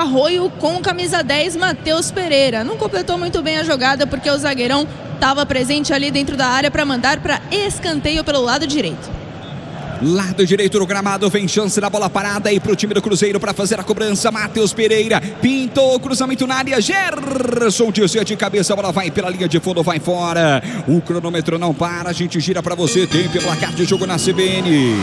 Arroio com camisa 10, Matheus Pereira. Não completou muito bem a jogada porque o zagueirão estava presente ali dentro da área para mandar para escanteio pelo lado direito. Lado direito do gramado, vem chance na bola parada aí pro time do Cruzeiro para fazer a cobrança. Matheus Pereira pintou o cruzamento na área. Gerson desvia de cabeça, a bola vai pela linha de fundo, vai fora. O cronômetro não para, a gente gira para você. Tempo e placar de jogo na CBN.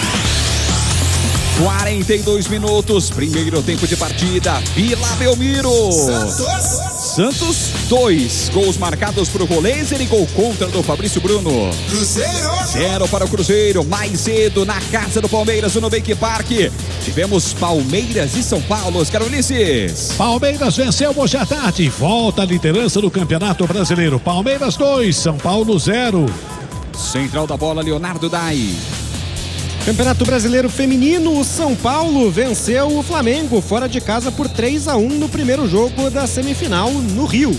42 minutos, primeiro tempo de partida. Vila Belmiro. Santos 2, gols marcados para o Roleiser e gol contra do Fabrício Bruno. Cruzeiro 0 para o Cruzeiro. Mais cedo na casa do Palmeiras, no Nubank Park. Tivemos Palmeiras e São Paulo. Oscar Ulisses. Palmeiras venceu hoje à tarde, volta à liderança do Campeonato Brasileiro. Palmeiras 2, São Paulo 0. Central da bola, Leonardo Dai. Campeonato Brasileiro Feminino, o São Paulo venceu o Flamengo fora de casa por 3-1 no primeiro jogo da semifinal no Rio.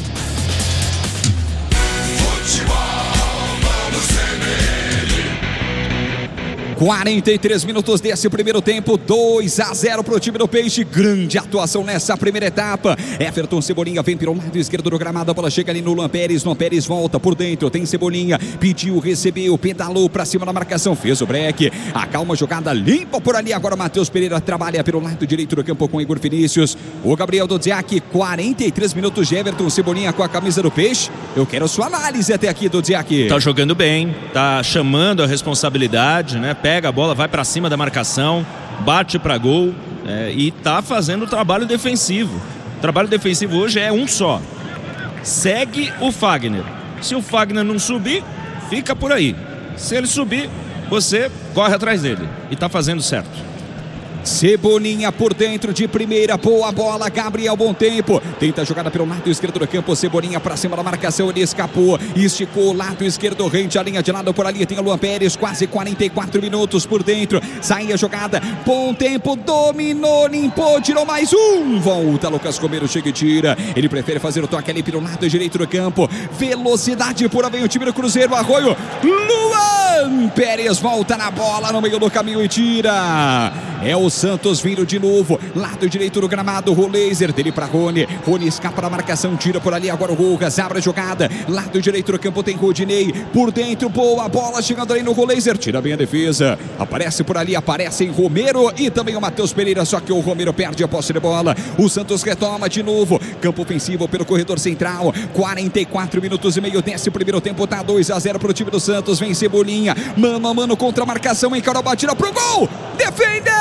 43 minutos desse primeiro tempo, 2-0 para o time do Peixe. Grande atuação nessa primeira etapa. Everton Cebolinha vem pelo lado esquerdo do gramado, a bola chega ali no Luan Pérez. Luan Pérez volta por dentro, tem Cebolinha, pediu, recebeu, pedalou para cima da marcação, fez o break, acalma a jogada, limpa por ali. Agora Matheus Pereira trabalha pelo lado direito do campo com Igor Vinícius. O Gabriel Dodziak, 43 minutos de Everton Cebolinha com a camisa do Peixe. Eu quero sua análise até aqui, Dodziak. Tá jogando bem, tá chamando a responsabilidade, né? Pega a bola, vai para cima da marcação, bate para gol, e tá fazendo o trabalho defensivo. O trabalho defensivo hoje é um só. Segue o Fagner. Se o Fagner não subir, fica por aí. Se ele subir, você corre atrás dele. E tá fazendo certo. Cebolinha por dentro de primeira, boa bola, Gabriel, bom tempo, tenta a jogada pelo lado esquerdo do campo, Cebolinha pra cima da marcação, ele escapou, esticou o lado esquerdo, rente a linha de lado por ali, tem o Luan Pérez, quase 44 minutos por dentro, sai a jogada, bom tempo, dominou, limpou, tirou mais um, volta, Lucas Romero chega e tira, ele prefere fazer o toque ali pelo lado direito do campo, velocidade pura, vem o time do Cruzeiro, Arroio, Luan Pérez volta na bola no meio do caminho e tira, é o Santos vindo de novo, lado direito do gramado, Roleiser, dele para Rony, Rony escapa da marcação, tira por ali, agora o Rojas, abre a jogada, lado direito do campo tem Rodinei, por dentro, boa bola, chegando ali no Roleiser, tira bem a defesa, aparece por ali, aparece em Romero e também o Matheus Pereira, só que o Romero perde a posse de bola, o Santos retoma de novo, campo ofensivo pelo corredor central, 44 minutos e meio desse primeiro tempo, tá 2-0 pro time do Santos, vem Cebolinha, mano a mano contra a marcação, encarou a batida pro gol, defendeu!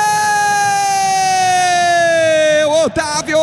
Otávio!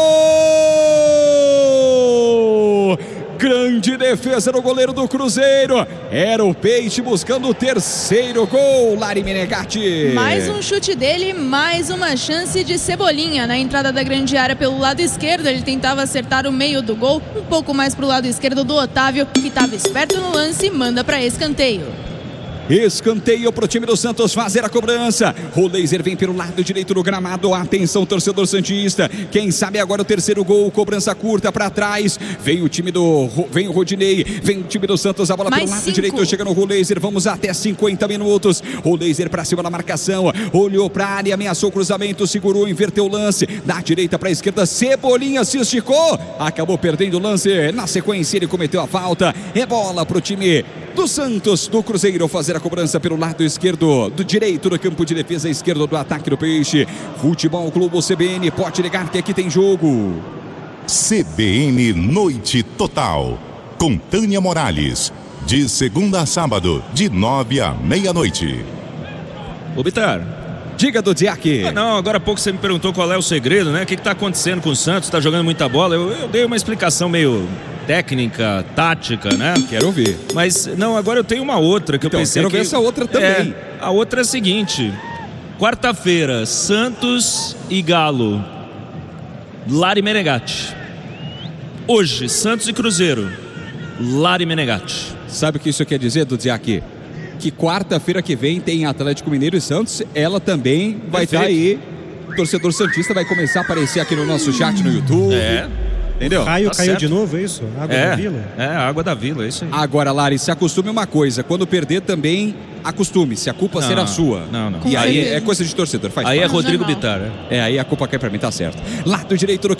Grande defesa do goleiro do Cruzeiro. Era o Peixe buscando o terceiro gol. Lari Menegatti. Mais um chute dele, mais uma chance de Cebolinha na entrada da grande área pelo lado esquerdo. Ele tentava acertar o meio do gol, um pouco mais para o lado esquerdo do Otávio, que estava esperto no lance e manda para escanteio. Escanteio para o time do Santos fazer a cobrança. Roleiser vem pelo lado direito do gramado. Atenção, torcedor santista. Quem sabe agora o terceiro gol. Cobrança curta para trás. Vem o time vem o Rodinei. Vem o time do Santos. A bola pelo lado direito. Chega no Roleiser. Vamos até 50 minutos. Roleiser para cima da marcação. Olhou para a área. Ameaçou o cruzamento. Segurou. Inverteu o lance. Da direita para a esquerda. Cebolinha se esticou. Acabou perdendo o lance. Na sequência ele cometeu a falta. É bola para o time do Santos, do Cruzeiro, fazer a cobrança pelo lado esquerdo, do direito do campo de defesa esquerdo do ataque do Peixe. Futebol Clube CBN, pode ligar que aqui tem jogo. CBN Noite Total, com Tânia Morales, de segunda a sábado, de 9 à meia-noite. Ô Bitar, diga, Dodziak. Não, agora há pouco você me perguntou qual é o segredo, né? O que está acontecendo com o Santos? Tá jogando muita bola? Eu dei uma explicação meio técnica, tática, né? Quero ouvir. Mas, não, agora eu tenho uma outra que então, eu pensei quero ver essa outra também. A outra é a seguinte. Quarta-feira, Santos e Galo. Lari Menegatti. Hoje, Santos e Cruzeiro. Lari Menegatti. Sabe o que isso quer dizer, Dodziak? Que quarta-feira que vem tem Atlético Mineiro e Santos. Ela também vai estar aí. O torcedor santista vai começar a aparecer aqui no nosso chat no YouTube. Entendeu? O raio tá caiu certo. de novo, é isso? Água da Vila? Água da Vila, é isso aí. Agora, Lari, se acostume uma coisa. Quando perder também, acostume-se. A culpa será sua. Não. E aí é coisa de torcedor. Faz aí parte. é Rodrigo Bitar. Aí a culpa cai pra mim, tá certo. Lado direito do